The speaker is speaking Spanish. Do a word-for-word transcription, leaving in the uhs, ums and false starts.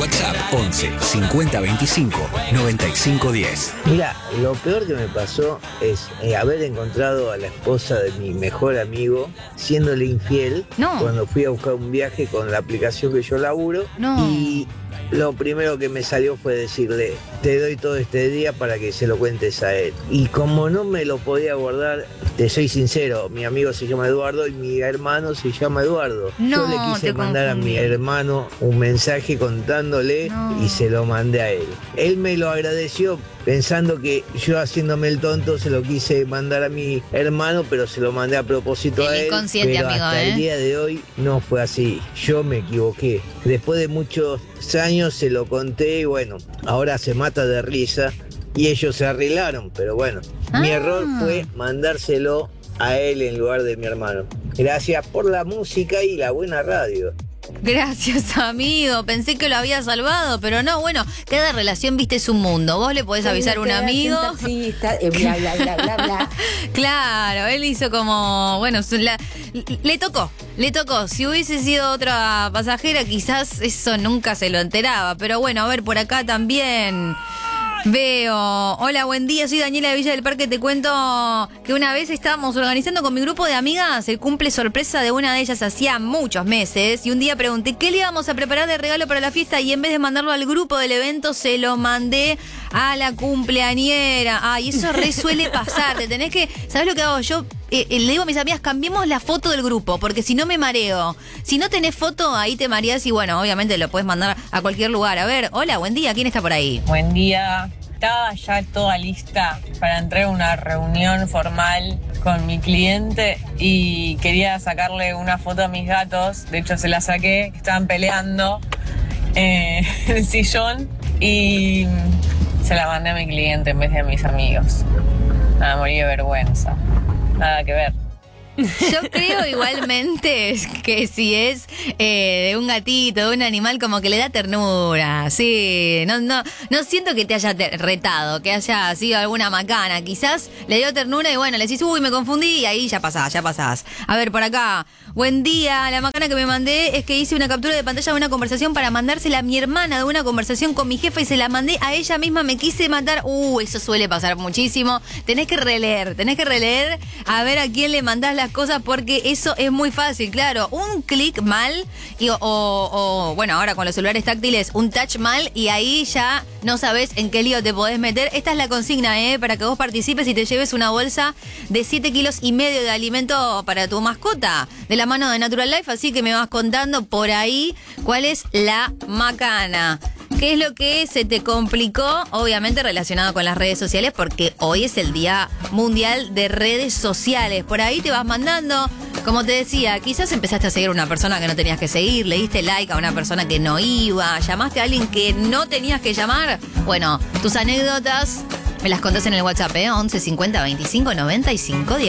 WhatsApp once cincuenta veinticinco noventa y cinco diez. Mira, lo peor que me pasó es eh, haber encontrado a la esposa de mi mejor amigo siéndole infiel No. cuando fui a buscar un viaje con la aplicación que yo laburo. No. Y lo primero que me salió fue decirle, te doy todo este día para que se lo cuentes a él. Y como no me lo podía guardar, te soy sincero, mi amigo se llama Eduardo y mi hermano se llama Eduardo. No, yo le quise te mandar confundí. a mi hermano un mensaje contándole No. y se lo mandé a él. Él me lo agradeció pensando que yo haciéndome el tonto se lo quise mandar a mi hermano, pero se lo mandé a propósito El a él. inconsciente, Pero amigo, hasta ¿eh? el día de hoy no fue así. Yo me equivoqué. Después de muchos años se lo conté y bueno, ahora se mata de risa y ellos se arreglaron, pero bueno, mi Ah. error fue mandárselo a él en lugar de mi hermano. Gracias por la música y la buena radio. Gracias, amigo. Pensé que lo había salvado, pero no, bueno, cada relación, viste, es un mundo. Vos le podés avisar a un amigo. Un taxista, eh, bla, bla, bla, bla, bla. Claro, él hizo como, bueno, su- la- le tocó, le tocó. Si hubiese sido otra pasajera, quizás eso nunca se lo enteraba. Pero bueno, a ver, por acá también veo. Hola, buen día, soy Daniela de Villa del Parque. Te cuento que una vez estábamos organizando con mi grupo de amigas el cumple sorpresa de una de ellas hacía muchos meses. Y un día pregunté qué le íbamos a preparar de regalo para la fiesta. Y en vez de mandarlo al grupo del evento, se lo mandé a la cumpleañera. Ay, eso re suele pasar. Te tenés que. ¿Sabes lo que hago yo? Eh, eh, le digo a mis amigas, cambiemos la foto del grupo, porque si no me mareo. Si no tenés foto, ahí te mareás y bueno, obviamente lo puedes mandar a cualquier lugar. A ver, hola, buen día, ¿quién está por ahí? Buen día. Estaba ya toda lista para entrar a una reunión formal con mi cliente y quería sacarle una foto a mis gatos. De hecho, se la saqué, estaban peleando eh, en el sillón y se la mandé a mi cliente en vez de a mis amigos. Nada, morí de vergüenza. Nada que ver. Yo creo igualmente que si es eh, de un gatito, de un animal, como que le da ternura. Sí, no, no, no siento que te haya te- retado, que haya sido alguna macana. Quizás le dio ternura y bueno, le decís, uy, me confundí y ahí ya pasás, ya pasás. A ver, por acá, buen día. La macana que me mandé es que hice una captura de pantalla de una conversación para mandársela a mi hermana de una conversación con mi jefa y se la mandé a ella misma. Me quise matar. Uh, eso suele pasar muchísimo. Tenés que releer, tenés que releer a ver a quién le mandás las cosas porque eso es muy fácil, claro. Un clic mal y, o, o, bueno, ahora con los celulares táctiles, un touch mal y ahí ya no sabés en qué lío te podés meter. Esta es la consigna, ¿eh? Para que vos participes y te lleves una bolsa de siete kilos y medio de alimento para tu mascota de la mano de Natural Life, así que me vas contando por ahí cuál es la macana. ¿Qué es lo que se te complicó? Obviamente relacionado con las redes sociales, porque hoy es el Día Mundial de Redes Sociales. Por ahí te vas mandando, como te decía, quizás empezaste a seguir a una persona que no tenías que seguir, le diste like a una persona que no iba, llamaste a alguien que no tenías que llamar. Bueno, tus anécdotas me las contás en el WhatsApp, ¿eh? once cincuenta veinticinco noventa y cinco diez.